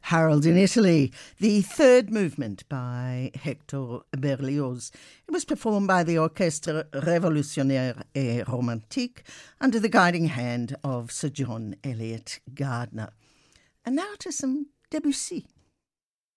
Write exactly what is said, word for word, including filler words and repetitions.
Harold in Italy, the third movement by Hector Berlioz. It was performed by the Orchestre Révolutionnaire et Romantique under the guiding hand of Sir John Eliot Gardiner. And now to some Debussy.